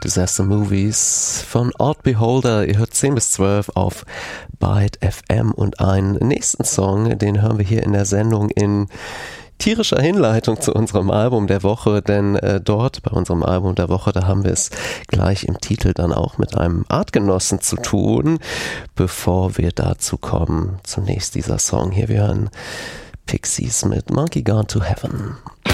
Disaster Movies von Odd Beholder. Ihr hört 10 bis 12 auf Byte FM und einen nächsten Song, den hören wir hier in der Sendung in tierischer Hinleitung zu unserem Album der Woche, denn dort bei unserem Album der Woche, da haben wir es gleich im Titel dann auch mit einem Artgenossen zu tun. Bevor wir dazu kommen, zunächst dieser Song hier, wir hören Pixies mit Monkey Gone to Heaven.